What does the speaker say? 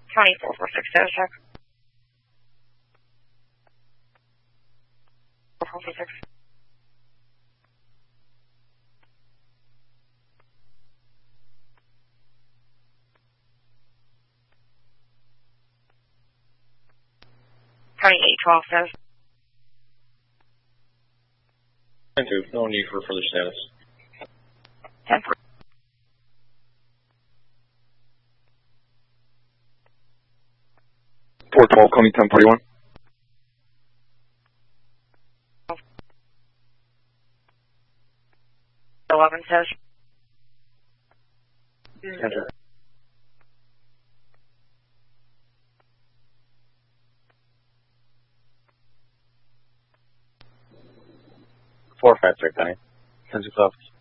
County 446, status check. 446. County 812, status. 10-2, no need for further status. 10. 412, Coney 1041. 11 says. 10-2. Four, 5, 6, 9. 10-6 office.